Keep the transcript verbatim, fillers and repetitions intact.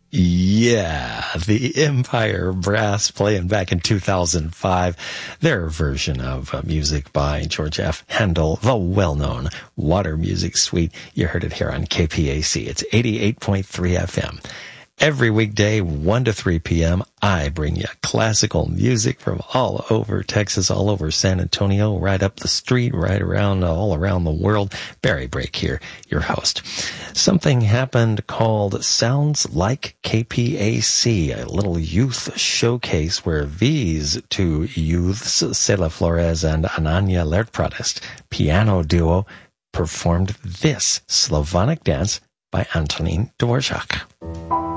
Yeah, the Empire Brass playing back in two thousand five, their version of uh, music by George F. Handel, the well-known Water Music Suite. You heard it here on K P A C. It's eighty-eight point three F M. Every weekday, one to three p.m., I bring you classical music from all over Texas, all over San Antonio, right up the street, right around, all around the world. Barry Brake here, your host. Something happened called Sounds Like K P A C, a little youth showcase where these two youths, Cela Flores and Ananya Lertpradest, piano duo, performed this Slavonic dance by Antonín Dvořák.